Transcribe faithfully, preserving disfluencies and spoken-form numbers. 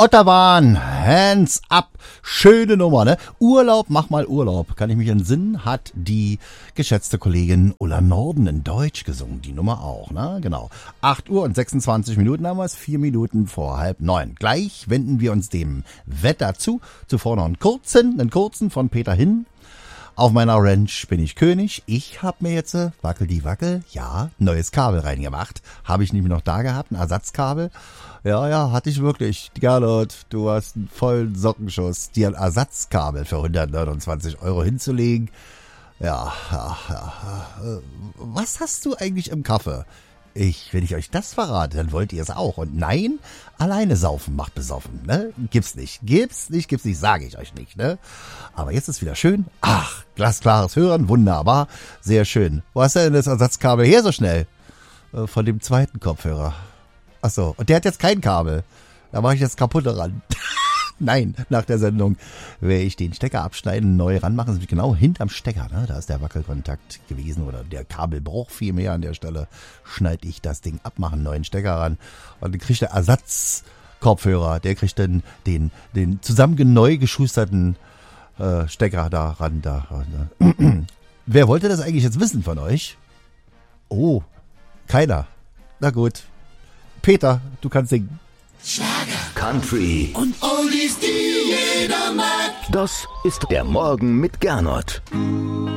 Otterwahn, Hands Up, schöne Nummer, ne? Urlaub, mach mal Urlaub, kann ich mich entsinnen, hat die geschätzte Kollegin Ulla Norden in Deutsch gesungen, die Nummer auch, ne? Genau. acht Uhr und sechsundzwanzig Minuten haben wir es, vier Minuten vor halb neun. Gleich wenden wir uns dem Wetter zu, zuvor noch einen kurzen, einen kurzen von Peter Hin. Auf meiner Ranch bin ich König. Ich habe mir jetzt, äh, wackel die Wackel, ja, neues Kabel reingemacht. Habe ich nämlich noch da gehabt, ein Ersatzkabel. Ja, ja, hatte ich wirklich. Gerlot, du hast einen vollen Sockenschuss. Dir ein Ersatzkabel für hundertneunundzwanzig Euro hinzulegen. Ja, ja, ja. Was hast du eigentlich im Kaffee? Ich, wenn ich euch das verrate, dann wollt ihr es auch. Und nein, alleine saufen macht besoffen, ne? Gibt's nicht, gibt's nicht, gibt's nicht, sage ich euch nicht, ne? Aber jetzt ist wieder schön. Ach, glasklares Hören, wunderbar, sehr schön. Wo hast du denn das Ersatzkabel her so schnell? Äh, von dem zweiten Kopfhörer. Ach so, und der hat jetzt kein Kabel. Da mache ich jetzt kaputt ran. Nein, nach der Sendung werde ich den Stecker abschneiden, neu ranmachen. Das ist genau hinterm Stecker, ne? Da ist der Wackelkontakt gewesen oder der Kabelbruch vielmehr an der Stelle. Schneide ich das Ding ab, mache einen neuen Stecker ran und dann kriegt der Ersatzkopfhörer, der kriegt dann den, den zusammen neu geschusterten äh, Stecker da ran. Da, da. Wer wollte das eigentlich jetzt wissen von euch? Oh, keiner. Na gut. Peter, du kannst singen. Schlager, Country und Oldies, die jeder mag. Das ist der Morgen mit Gernot.